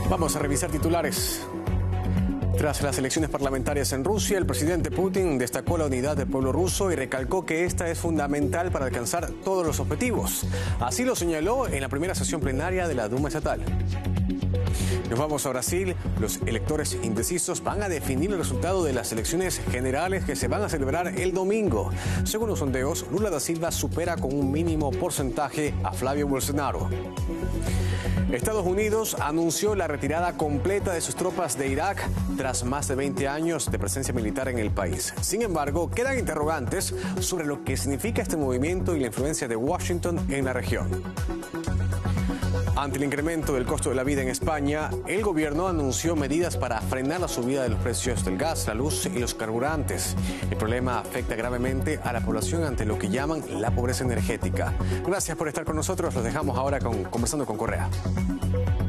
Vamos a revisar titulares. Tras las elecciones parlamentarias en Rusia, el presidente Putin destacó la unidad del pueblo ruso y recalcó que esta es fundamental para alcanzar todos los objetivos. Así lo señaló en la primera sesión plenaria de la Duma estatal. Nos vamos a Brasil. Los electores indecisos van a definir el resultado de las elecciones generales que se van a celebrar el domingo. Según los sondeos, Lula da Silva supera con un mínimo porcentaje a Flavio Bolsonaro. Estados Unidos anunció la retirada completa de sus tropas de Irak tras más de 20 años de presencia militar en el país. Sin embargo, quedan interrogantes sobre lo que significa este movimiento y la influencia de Washington en la región. Ante el incremento del costo de la vida en España, el gobierno anunció medidas para frenar la subida de los precios del gas, la luz y los carburantes. El problema afecta gravemente a la población ante lo que llaman la pobreza energética. Gracias por estar con nosotros. Los dejamos ahora conversando con Correa.